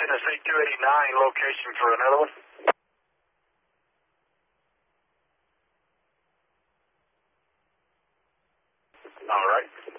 Tennessee 289, location for another one. All right.